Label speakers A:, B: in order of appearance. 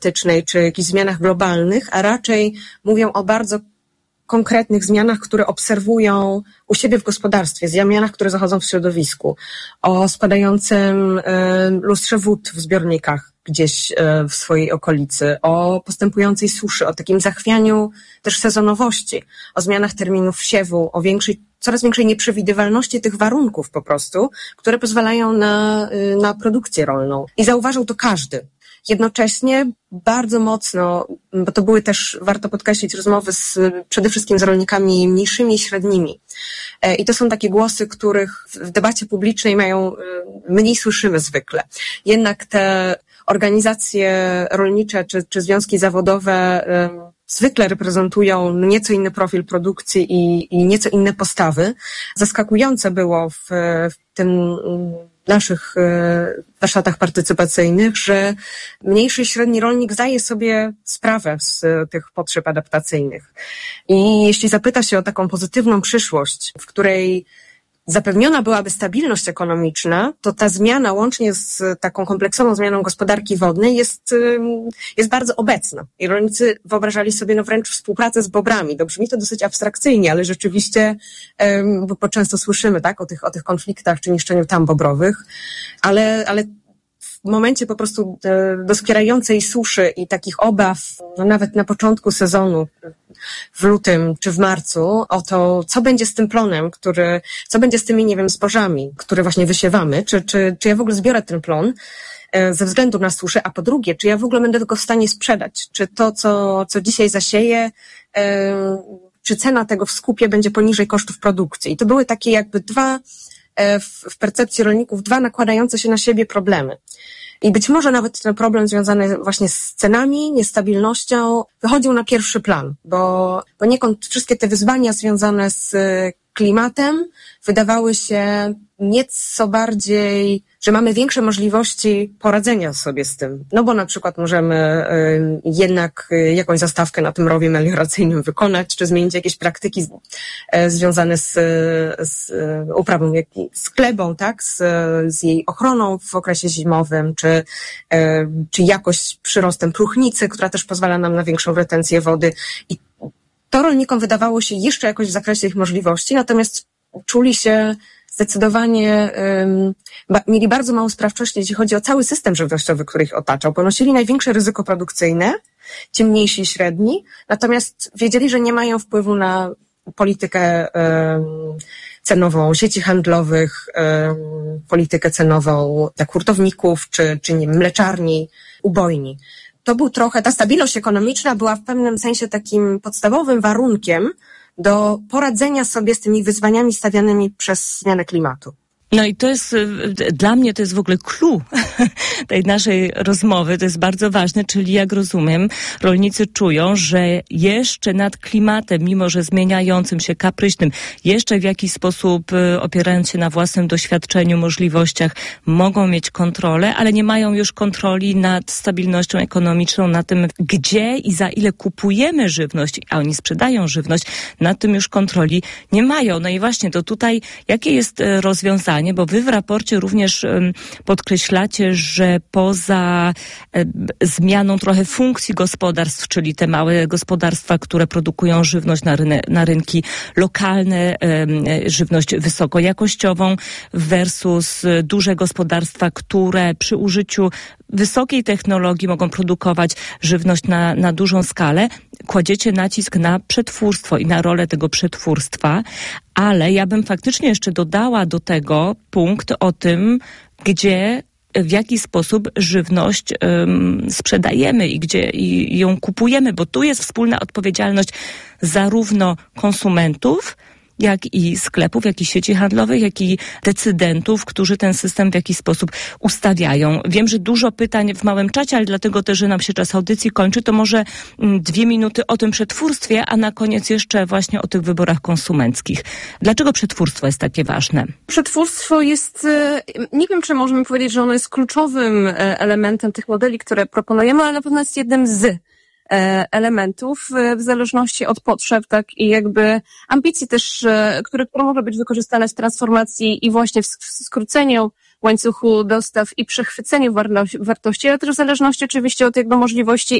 A: klimatycznej czy jakichś zmianach globalnych, a raczej mówią o bardzo konkretnych zmianach, które obserwują u siebie w gospodarstwie, zmianach, które zachodzą w środowisku, o spadającym lustrze wód w zbiornikach gdzieś w swojej okolicy, o postępującej suszy, o takim zachwianiu też sezonowości, o zmianach terminów siewu, o coraz większej nieprzewidywalności tych warunków po prostu, które pozwalają na produkcję rolną. I zauważył to każdy. Jednocześnie bardzo mocno, bo to były też, warto podkreślić, rozmowy przede wszystkim z rolnikami mniejszymi i średnimi. I to są takie głosy, których w debacie publicznej mniej słyszymy zwykle. Jednak te organizacje rolnicze czy związki zawodowe zwykle reprezentują nieco inny profil produkcji i nieco inne postawy. Zaskakujące było w tym naszych warsztatach partycypacyjnych, że mniejszy i średni rolnik zdaje sobie sprawę z tych potrzeb adaptacyjnych. I jeśli zapyta się o taką pozytywną przyszłość, w której zapewniona byłaby stabilność ekonomiczna, to ta zmiana łącznie z taką kompleksową zmianą gospodarki wodnej jest bardzo obecna. I rolnicy wyobrażali sobie wręcz współpracę z bobrami. To brzmi to dosyć abstrakcyjnie, ale rzeczywiście, bo często słyszymy tak o tych konfliktach czy niszczeniu tam bobrowych, ale w momencie po prostu doskwierającej suszy i takich obaw, nawet na początku sezonu, w lutym czy w marcu, o to, co będzie z tym plonem, co będzie z tymi, zbożami, które właśnie wysiewamy, czy ja w ogóle zbiorę ten plon ze względu na suszę, a po drugie, czy ja w ogóle będę go w stanie sprzedać, czy to, co dzisiaj zasieję, czy cena tego w skupie będzie poniżej kosztów produkcji. I to były takie jakby w percepcji rolników dwa nakładające się na siebie problemy. I być może nawet ten problem związany właśnie z cenami, niestabilnością wychodził na pierwszy plan, bo poniekąd wszystkie te wyzwania związane z klimatem wydawały się nieco bardziej, że mamy większe możliwości poradzenia sobie z tym. No bo na przykład możemy jednak jakąś zastawkę na tym rowie melioracyjnym wykonać, czy zmienić jakieś praktyki związane z uprawą, z glebą, tak, z jej ochroną w okresie zimowym, czy jakoś przyrostem próchnicy, która też pozwala nam na większą retencję wody. I to rolnikom wydawało się jeszcze jakoś w zakresie ich możliwości, natomiast czuli się zdecydowanie, mieli bardzo małą sprawczość, jeśli chodzi o cały system żywnościowy, który ich otaczał. Ponosili największe ryzyko produkcyjne, ci mniejsi i średni, natomiast wiedzieli, że nie mają wpływu na politykę cenową sieci handlowych, politykę cenową tak hurtowników, czy nie wiem, mleczarni, ubojni. To był ta stabilność ekonomiczna była w pewnym sensie takim podstawowym warunkiem do poradzenia sobie z tymi wyzwaniami stawianymi przez zmianę klimatu.
B: No i to jest, dla mnie to jest w ogóle clue tej naszej rozmowy, to jest bardzo ważne, czyli jak rozumiem, rolnicy czują, że jeszcze nad klimatem, mimo że zmieniającym się, kapryśnym, jeszcze w jakiś sposób opierając się na własnym doświadczeniu, możliwościach, mogą mieć kontrolę, ale nie mają już kontroli nad stabilnością ekonomiczną, na tym, gdzie i za ile kupujemy żywność, a oni sprzedają żywność, nad tym już kontroli nie mają. No i właśnie to tutaj, jakie jest rozwiązanie? Bo wy w raporcie również podkreślacie, że poza zmianą trochę funkcji gospodarstw, czyli te małe gospodarstwa, które produkują żywność na rynki lokalne, żywność wysokojakościową versus duże gospodarstwa, które przy użyciu wysokiej technologii mogą produkować żywność na dużą skalę, kładziecie nacisk na przetwórstwo i na rolę tego przetwórstwa, ale ja bym faktycznie jeszcze dodała do tego punkt o tym, w jaki sposób żywność sprzedajemy i gdzie ją kupujemy, bo tu jest wspólna odpowiedzialność zarówno konsumentów, jak i sklepów, jak i sieci handlowych, jak i decydentów, którzy ten system w jakiś sposób ustawiają. Wiem, że dużo pytań w małym czacie, ale dlatego też, że nam się czas audycji kończy, to może 2 minuty o tym przetwórstwie, a na koniec jeszcze właśnie o tych wyborach konsumenckich. Dlaczego przetwórstwo jest takie ważne?
C: Przetwórstwo jest, nie wiem, czy możemy powiedzieć, że ono jest kluczowym elementem tych modeli, które proponujemy, ale na pewno jest jednym z elementów w zależności od potrzeb, tak, i jakby ambicji też, które może być wykorzystane w transformacji i właśnie w skróceniu łańcuchu dostaw i przechwyceniu wartości, ale też w zależności oczywiście od jego możliwości